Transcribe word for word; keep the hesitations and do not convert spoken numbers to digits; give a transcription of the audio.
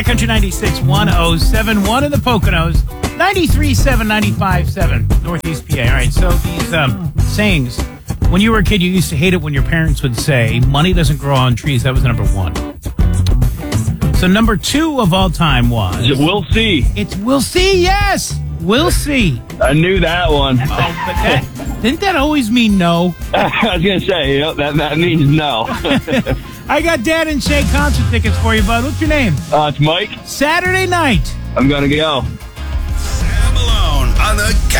High Country ninety-six one oh seven one in the Poconos. ninety-three seven, ninety-five seven Northeast P A. All right, so these um, sayings. When you were a kid, you used to hate it when your parents would say, money doesn't grow on trees. That was number one. So number two of all time was... We'll see. It's we'll see, yes. We'll see. I knew that one. Oh, but that, didn't that always mean no? I was going to say, you know, that, that means no. I got Dan and Shay concert tickets for you, bud. What's your name? Uh, it's Mike. Saturday night. I'm going to go. Sam Malone on the